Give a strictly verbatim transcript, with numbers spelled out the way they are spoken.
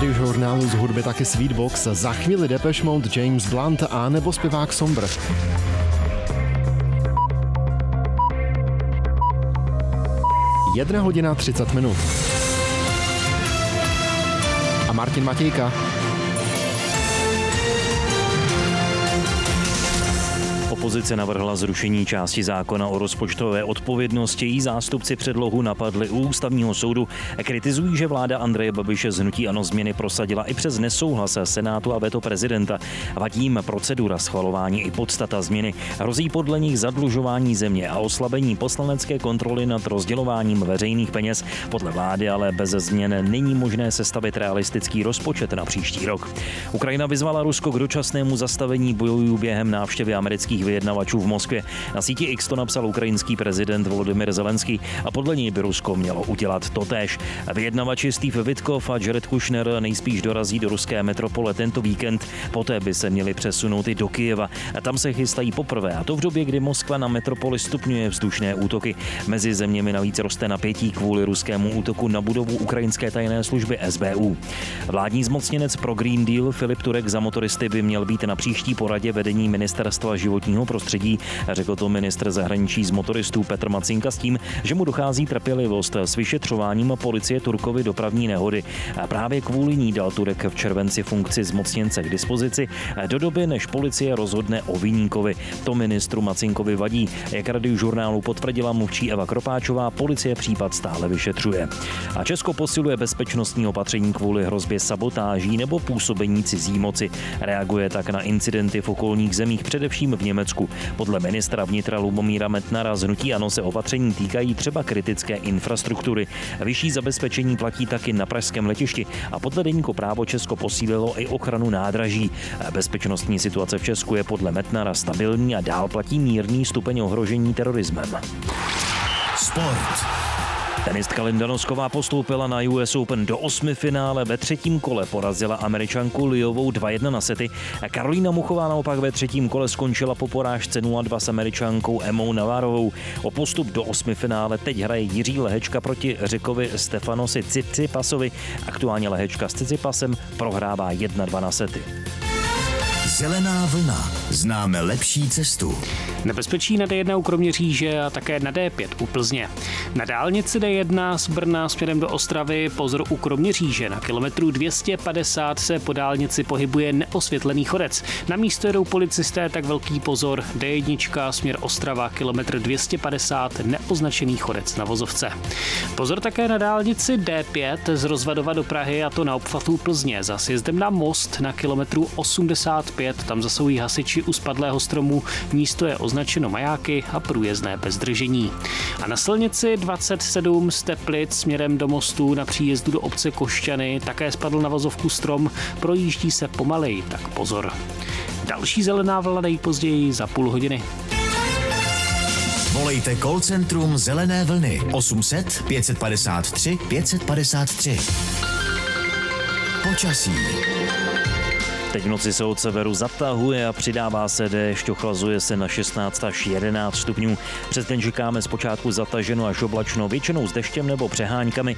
radiožurnálu z hudby taky Sweetbox. Za chvíli Depeche Mode, James Blunt a nebo zpěvák Sombr. Jedna hodina třicet minut. A Martin Matějka. Opozice navrhla zrušení části zákona o rozpočtové odpovědnosti. Její zástupci předlohu napadli u ústavního soudu. Kritizují, že vláda Andreje Babiše z hnutí ANO změny prosadila i přes nesouhlas Senátu a veto prezidenta. Vadí jim procedura schvalování i podstata změny. Hrozí podle nich zadlužování země a oslabení poslanecké kontroly nad rozdělováním veřejných peněz. Podle vlády ale bez změn není možné sestavit realistický rozpočet na příští rok. Ukrajina vyzvala Rusko k dočasnému zastavení bojů během návštěvy amerických vyjednavačů v Moskvě. Na síti X to napsal ukrajinský prezident Volodymyr Zelenský a podle něj by Rusko mělo udělat totéž. Vyjednavači Steve Witkoff a Jared Kushner nejspíš dorazí do ruské metropole tento víkend, poté by se měli přesunout i do Kyjeva. Tam se chystají poprvé, a to v době, kdy Moskva na metropoli stupňuje vzdušné útoky. Mezi zeměmi navíc roste napětí kvůli ruskému útoku na budovu ukrajinské tajné služby S B U. Vládní zmocněnec pro Green Deal Filip Turek za motoristy by měl být na příští poradě vedení ministerstva životního prostředí, řekl to ministr zahraničí z motoristů Petr Macinka s tím, že mu dochází trpělivost s vyšetřováním policie Turkovy dopravní nehody. A právě kvůli ní dal Turek v červenci funkci zmocněnce k dispozici do doby, než policie rozhodne o viníkovi. To ministru Macinkovi vadí. Jak radiožurnálu potvrdila mluvčí Eva Kropáčová, policie případ stále vyšetřuje. A Česko posiluje bezpečnostní opatření kvůli hrozbě sabotáží nebo působení cizí moci. Reaguje tak na incidenty v okolních zemích, především v Německu. Podle ministra vnitra Lubomíra Metnara z hnutí ANO se opatření týkají třeba kritické infrastruktury. Vyšší zabezpečení platí taky na pražském letišti a podle deníku Právo Česko posílilo i ochranu nádraží. Bezpečnostní situace v Česku je podle Metnara stabilní a dál platí mírný stupeň ohrožení terorismem. Sport. Tenistka Linda Nosková postoupila na U S Open do osmifinále, ve třetím kole porazila Američanku Liovou dva jedna na sety. Karolína Muchová naopak ve třetím kole skončila po porážce nula dva s Američankou Emmou Navarrovou. O postup do osmifinále teď hraje Jiří Lehečka proti Řekovi Stefanosi Tsitsipasovi. Aktuálně Lehečka s Tsitsipasem prohrává jedna dva na sety. Zelená vlna. Známe lepší cestu. Nebezpečí na D jedna u Kroměříže a také na D pět u Plzně. Na dálnici D jedna z Brna směrem do Ostravy pozor u Kroměříže. Na kilometru dvě stě padesát se po dálnici pohybuje neosvětlený chodec. Na místo jedou policisté, tak velký pozor. D jedna směr Ostrava, kilometr dvě stě padesát, neoznačený chodec na vozovce. Pozor také na dálnici D pět z Rozvadova do Prahy, a to na obchvatu Plzně. Za sjezdem na most na kilometru osmdesát pět, tam zasoují hasiči u spadlého stromu. Místo je označeno majáky a průjezdné bez držení. A na silnici dvacet sedm z Teplic směrem do mostu na příjezdu do obce Košťany také spadl na vozovku strom, projíždí se pomaleji, tak pozor. Další zelená vlna nejpozději za půl hodiny. Volejte call centrum Zelené vlny osm set pět padesát tři pět padesát tři. Počasí. Teď v noci se od severu zatahuje a přidává se déšť, ochlazuje se na šestnáct až jedenáct stupňů. Přes den čekáme zpočátku zataženo až oblačno, většinou s deštěm nebo přeháňkami.